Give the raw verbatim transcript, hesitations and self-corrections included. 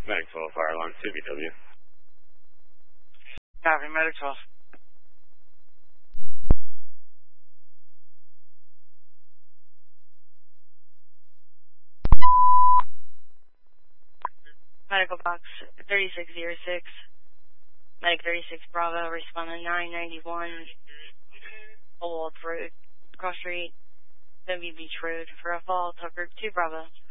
Medic twelve, fire alarm, C B W. Copy, Medic twelve. Medical box thirty-six oh six. Medic thirty-six Bravo, responding nine ninety-one. Old Road, Cross Street, W Beach Road, for a fall, Tucker two Bravo.